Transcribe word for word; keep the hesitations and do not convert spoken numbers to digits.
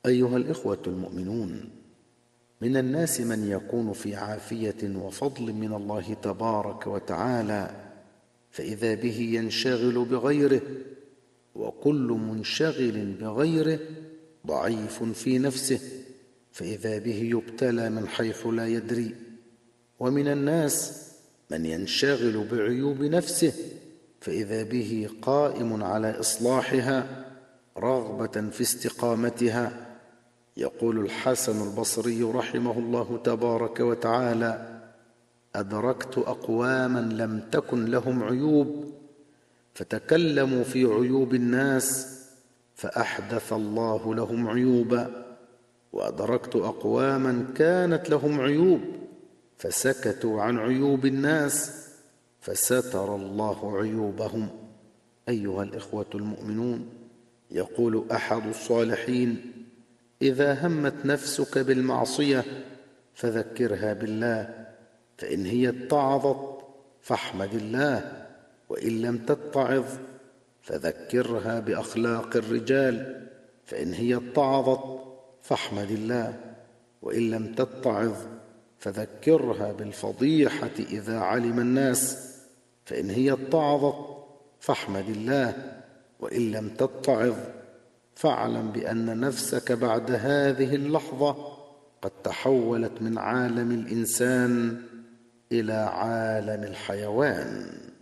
أيها الإخوة المؤمنون، من الناس من يكون في عافية وفضل من الله تبارك وتعالى، فإذا به ينشغل بغيره، وكل منشغل بغيره ضعيف في نفسه، فإذا به يبتلى من حيث لا يدري. ومن الناس من ينشغل بعيوب نفسه، فإذا به قائم على إصلاحها رغبة في استقامتها. يقول الحسن البصري رحمه الله تبارك وتعالى: أدركت أقواما لم تكن لهم عيوب، فتكلموا في عيوب الناس فأحدث الله لهم عيوبا، وأدركت أقواما كانت لهم عيوب فسكتوا عن عيوب الناس فستر الله عيوبهم. أيها الإخوة المؤمنون، يقول أحد الصالحين: إذا همت نفسك بالمعصية فذكرها بالله، فإن هي اتعظت فاحمد الله، وإن لم تتعظ فذكرها بأخلاق الرجال، فإن هي اتعظت فاحمد الله، وإن لم تتعظ فذكرها بالفضيحة إذا علم الناس، فإن هي اتعظت فاحمد الله، وإن لم تتعظ فاعلم بأن نفسك بعد هذه اللحظة قد تحولت من عالم الإنسان إلى عالم الحيوان.